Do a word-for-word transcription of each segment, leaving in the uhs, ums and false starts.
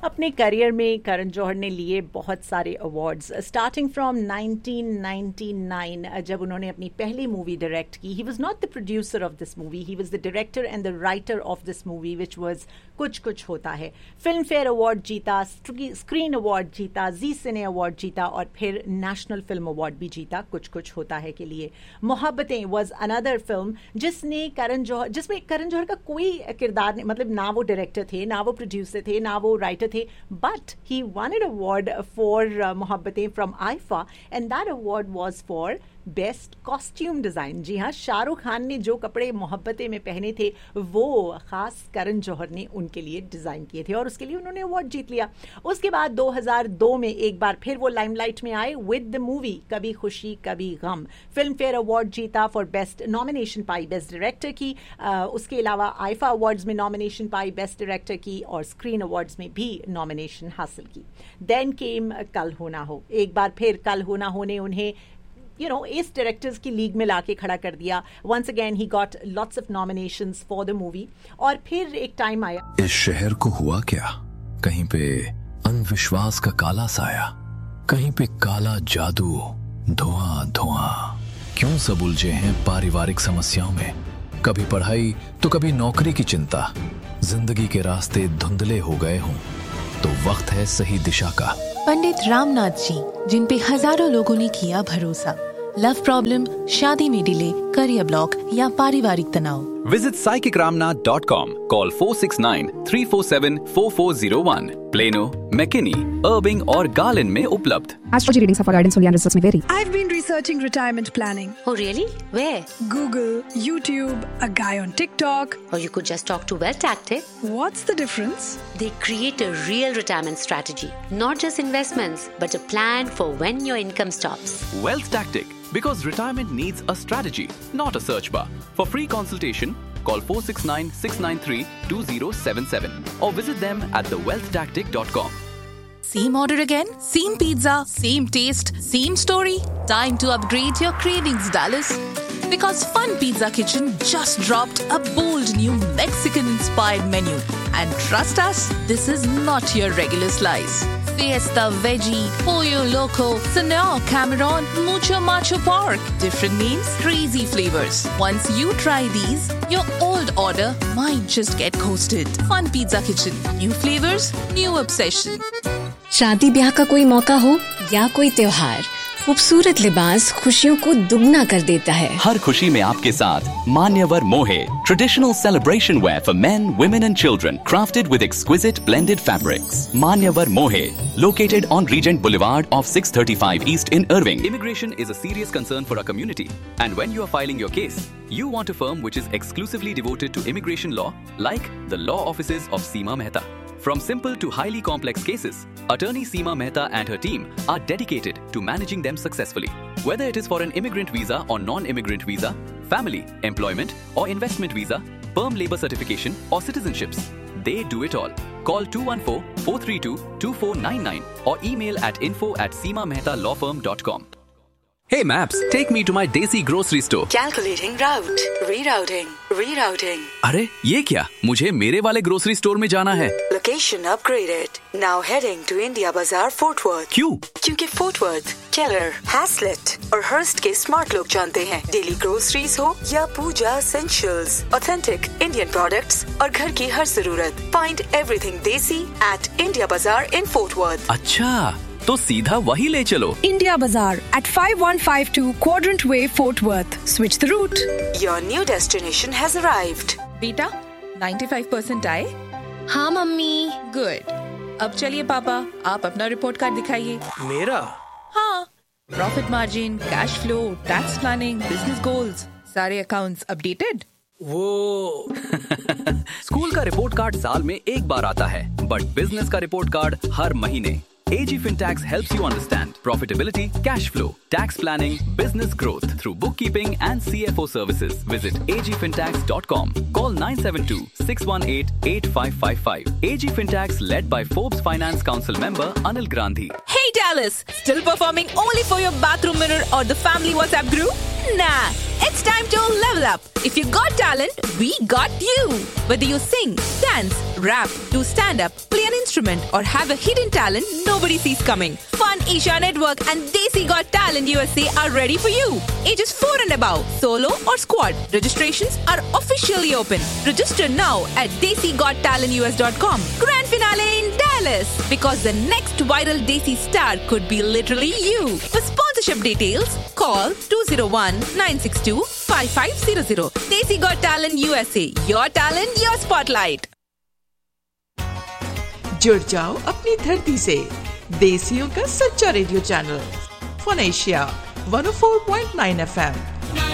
अपने करियर में करण जौहर ने लिए बहुत सारे awards, starting from nineteen ninety nine जब उन्होंने अपनी पहली मूवी डायरेक्ट की. He was not the producer of this movie, he was the director and the writer of this movie which was कुछ कुछ होता है. फिल्म फेयर अवार्ड जीता, स्क्रीन अवार्ड जीता, जी सिने अवार्ड जीता और फिर नेशनल फिल्म अवार्ड भी जीता कुछ कुछ होता है के लिए. मोहब्बतें वाज अनदर फिल्म जिसने करण जौहर जिसमें करण जौहर का कोई किरदार नहीं, मतलब ना वो डायरेक्टर थे, ना वो प्रोड्यूसर थे, ना वो राइटर थे, but he won an award for uh, Mohabbatein from I F A and that award was for best costume design. जी हाँ, शाहरुख खान ने जो कपड़े मोहब्बतें में पहने थे वो ख़ास करण जौहर ने उनके लिए डिज़ाइन किए थे और उसके लिए उन्होंने अवार्ड जीत लिया. उसके बाद दो हज़ार दो में एक बार फिर वो लाइमलाइट में आए विद द मूवी कभी खुशी कभी गम. फिल्म फेयर अवार्ड जीता, for best nomination pi best director की. uh, उसके अलावा आईफा अवार्ड्स में नॉमिनेशन पाई बेस्ट डायरेक्टर की और स्क्रीन अवार्ड्स में भी नॉमिनेशन हासिल की. देन केम कल हो ना हो. एक बार फिर कल हो ना हो ने उन्हें यू नो इस डायरेक्टर्स की लीग में लाके खड़ा कर दिया. Once again he got lots of nominations for the movie. और फिर एक टाइम आया, इस शहर को हुआ क्या, कहीं पे अंधविश्वास का काला साया, कहीं पे काला जादू, धुआं धुआं. क्यों सब उलझे हैं पारिवारिक समस्याओं में, कभी पढ़ाई तो कभी नौकरी की चिंता. जिंदगी के रास्ते धुंधले हो गए हों तो वक्त है सही दिशा का. पंडित रामनाथ जी, जिन पे हजारों लोगों ने किया भरोसा. लव प्रॉब्लम, शादी में डिले, करियर ब्लॉक या पारिवारिक तनाव. Visit psychic ramnath dot com. Call four six nine, three four seven, four four zero one. Plano, McKinney, Irving और Garland में उपलब्ध. Astrology readings for guidance only and results may vary. I've been researching retirement planning. Oh really? Where? Google, YouTube, a guy on TikTok. Or you could just talk to Wealth Tactic. What's the difference? They create a real retirement strategy. Not just investments, but a plan for when your income stops. Wealth Tactic. Because retirement needs a strategy, not a search bar. For free consultation, call four six nine, six nine three, two zero seven seven or visit them at the wealth tactic dot com. Same order again? Same pizza, same taste, same story? Time to upgrade your cravings, Dallas. Because Fun Pizza Kitchen just dropped a bold new Mexican-inspired menu. And trust us, this is not your regular slice. Fiesta Veggie, Pollo Loco, Senor Cameron, Mucho Macho Pork. Different names, crazy flavors. Once you try these, your old order might just get coasted. Fun Pizza Kitchen. New flavors, new obsession. शादी ब्याह का कोई मौका हो या कोई त्योहार, खूबसूरत लिबास खुशियों को दुगना कर देता है. हर खुशी में आपके साथ मान्यवर मोहे. Traditional celebration wear for men, women and children. Crafted with exquisite blended fabrics. Manyavar Mohe. Located on Regent Boulevard off six thirty-five East in Irving. Immigration is a serious concern for our community. And when you are filing your case, you want a firm which is exclusively devoted to immigration law, like the law offices of Seema Mehta. From simple to highly complex cases, attorney Seema Mehta and her team are dedicated to managing them successfully. Whether it is for an immigrant visa or non-immigrant visa, family, employment or investment visa, perm labor certification or citizenships, they do it all. Call two one four, four three two, two four nine nine or email at info at seema mehta law firm dot com. Hey Maps, take me to my Desi grocery store. Calculating route. Rerouting. Rerouting. अरे ये क्या? मुझे मेरे वाले grocery store में जाना है. Location upgraded. Now heading to India Bazaar, Fort Worth. क्यों? क्योंकि Fort Worth, Keller, Haslett और Hearst के स्मार्ट लोग जानते हैं. डेली ग्रोसरीज हो या पूजा essentials, authentic Indian products और घर की हर जरूरत. Find everything Desi at India Bazaar in Fort Worth. अच्छा, तो सीधा वही ले चलो. India Bazaar at five one five two Quadrant Way, Fort Worth. Switch the route. Your new destination has arrived. बेटा, ninety-five percent आए? हाँ मम्मी. Good. अब चलिए पापा, आप अपना रिपोर्ट कार्ड दिखाइए. मेरा? हाँ. Profit margin, cash flow, tax planning, business goals, सारे अकाउंट्स अपडेटेड. वो स्कूल का रिपोर्ट कार्ड साल में एक बार आता है, बट बिजनेस का रिपोर्ट कार्ड हर महीने. A G Fintax helps you understand profitability, cash flow, tax planning, business growth through bookkeeping and C F O services. Visit a g fintax dot com. Call nine seven two, six one eight, eight five five five. A G Fintax led by Forbes Finance Council member Anil Grandhi. Hey Dallas, still performing only for your bathroom mirror or the family WhatsApp group? Nah, It's time to level up. If you got talent, we got you. Whether you sing, dance, rap, do stand-up, play an instrument, or have a hidden talent nobody sees coming, Fun Asia Network and Desi Got Talent U S A are ready for you. Ages four and above, solo or squad. Registrations are officially open. Register now at desi got talent u s dot com. Grand finale in Dallas. Because the next viral Desi star could be literally you. For sponsorship details, call two oh one, nine six two, five five zero zero. Desi Got Talent U S A. Your talent, your spotlight. जुड़ जाओ अपनी धरती से देसियों का सच्चा radio channel fun Asia one oh four point nine F M.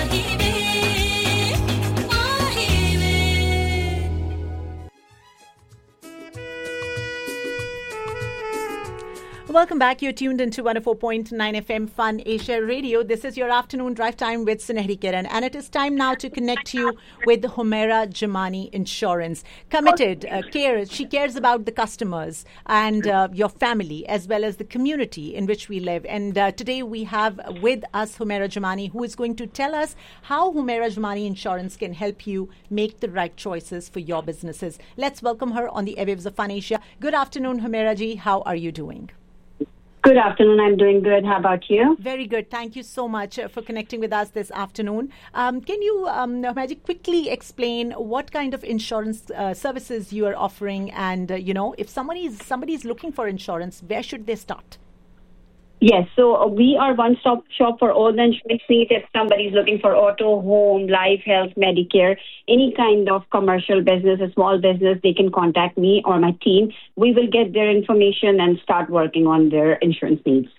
Welcome back. You're tuned into one oh four point nine F M Fun Asia Radio. This is your afternoon drive time with Sunehri Kiran. And it is time now to connect you with Humaira Jamani Insurance. Committed, uh, care, she cares about the customers and uh, your family as well as the community in which we live. And uh, today we have with us Humaira Jamani, who is going to tell us how Humaira Jamani Insurance can help you make the right choices for your businesses. Let's welcome her on the airwaves of Fun Asia. Good afternoon, Humaira ji. How are you doing? Good afternoon. I'm doing good. How about you? Very good. Thank you so much uh, for connecting with us this afternoon. Um, can you, um, Magic, quickly explain what kind of insurance uh, services you are offering, and uh, you know, if somebody is somebody is looking for insurance, where should they start? Yes, so uh, we are one-stop shop for all the insurance needs. If somebody's looking for auto, home, life, health, Medicare, any kind of commercial business, a small business, they can contact me or my team. We will get their information and start working on their insurance needs.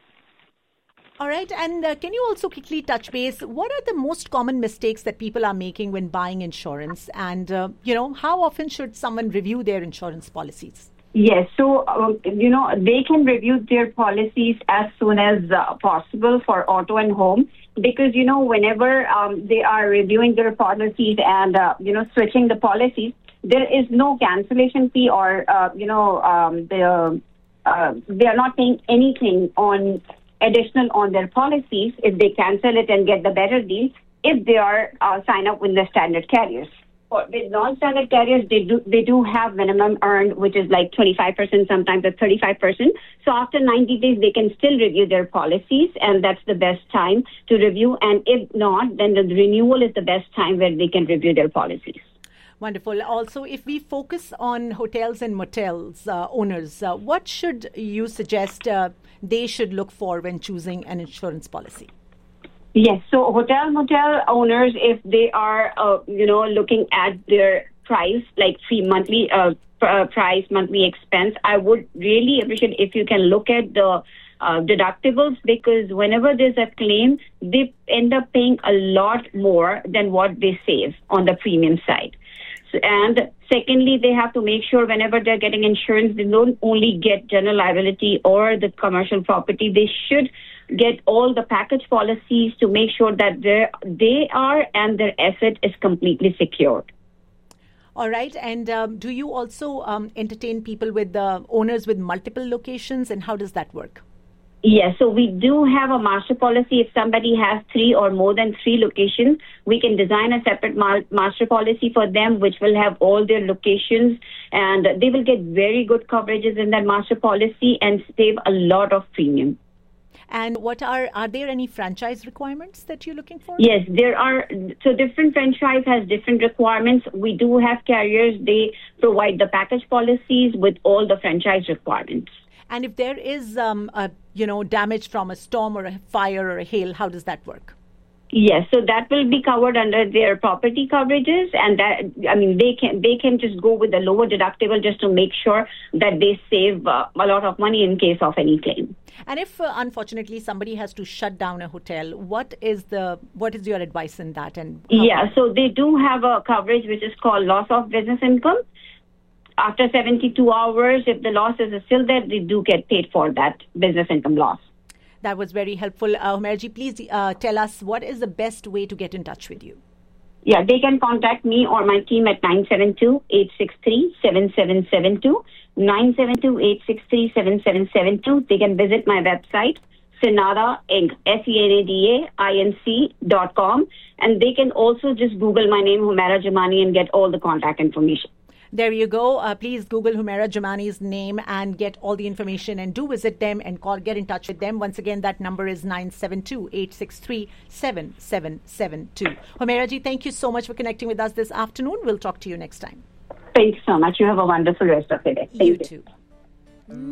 All right, and uh, can you also quickly touch base? What are the most common mistakes that people are making when buying insurance? And, uh, you know, how often should someone review their insurance policies? Yes, so, um, you know, they can review their policies as soon as uh, possible for auto and home because, you know, whenever um, they are reviewing their policies and, uh, you know, switching the policies, there is no cancellation fee or, uh, you know, um, the, uh, they are not paying anything on additional on their policies if they cancel it and get the better deal if they are uh, sign up with the standard carriers. With non-standard carriers, they do they do have minimum earned, which is like twenty-five percent, sometimes at thirty-five percent. So after ninety days, they can still review their policies, and that's the best time to review. And if not, then the renewal is the best time where they can review their policies. Wonderful. Also, if we focus on hotels and motels uh, owners, uh, what should you suggest uh, they should look for when choosing an insurance policy? Yes, so hotel motel owners, if they are, uh, you know, looking at their price, like free monthly uh, uh, price, monthly expense, I would really appreciate if you can look at the uh, deductibles because whenever there's a claim, they end up paying a lot more than what they save on the premium side. So, and secondly, they have to make sure whenever they're getting insurance, they don't only get general liability or the commercial property. They should get all the package policies to make sure that they are and their asset is completely secured. All right. And um, do you also um, entertain people with the uh, owners with multiple locations, and how does that work? Yes, so we do have a master policy. If somebody has three or more than three locations, we can design a separate ma- master policy for them, which will have all their locations, and they will get very good coverages in that master policy and save a lot of premium. And what are, are there any franchise requirements that you're looking for? Yes, there are. So different franchise has different requirements. We do have carriers. They provide the package policies with all the franchise requirements. And if there is, um, a, you know, damage from a storm or a fire or a hail, how does that work? Yes, so that will be covered under their property coverages, and that I mean they can they can just go with a lower deductible just to make sure that they save uh, a lot of money in case of any claim. And if uh, unfortunately somebody has to shut down a hotel, what is the what is your advice in that? And yeah, so they do have a coverage which is called loss of business income. After seventy-two hours, if the loss is still there, they do get paid for that business income loss. That was very helpful. Uh, Humaira, please uh, tell us what is the best way to get in touch with you? Yeah, they can contact me or my team at nine seven two, eight six three, seven seven seven two, nine seven two, eight six three, seven seven seven two. They can visit my website, Senada Incorporated, S E N A D A I N C dot com. And they can also just Google my name, Humaira Jamani, and get all the contact information. There you go. Uh, please Google Humaira Jamani's name and get all the information, and do visit them and call, get in touch with them. Once again, that number is nine seven two, eight six three, seven seven seven two. Humaira ji, thank you so much for connecting with us this afternoon. We'll talk to you next time. Thanks so much. You have a wonderful rest of the day. Thank You you too.